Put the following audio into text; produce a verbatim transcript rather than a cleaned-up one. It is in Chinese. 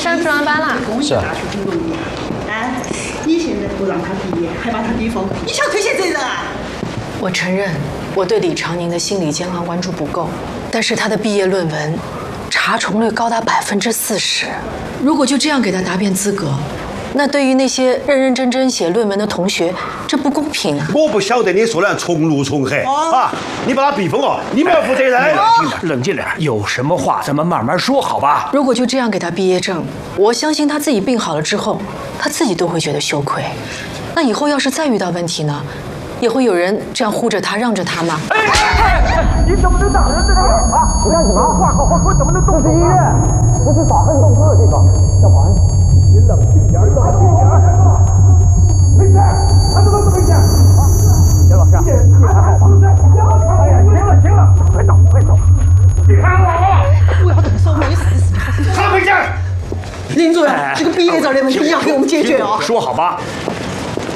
生值完班了。 是啊。 哎，你现在不让他毕业，还把他逼疯，你想推卸责任啊？ 我承认我对李长宁的心理健康关注不够，但是他的毕业论文查重率高达百分之四十，如果就这样给他答辩资格，那对于那些认认真真写论文的同学，这不公平啊！ 我不晓得你说的重录重黑啊！你把他逼疯了，你们要负责任。 冷静点，冷静点，有什么话咱们慢慢说，好吧？ 如果就这样给他毕业证，我相信他自己病好了之后，他自己都会觉得羞愧。那以后要是再遇到问题呢，也会有人这样护着他、让着他吗？ 哎哎，你怎么能打人这个啊？不要紧啊，话好好说，怎么能动手？医院不是法恨动车这个，小保安，你冷静点，冷静点。没事，他怎么没事？啊，田老师，你还好吧？哎呀，行了行了，快走快走。你看我， 不要动手，没事。 他没事。 林主任，这个毕业证的问题你要给我们解决哦。 说好吧，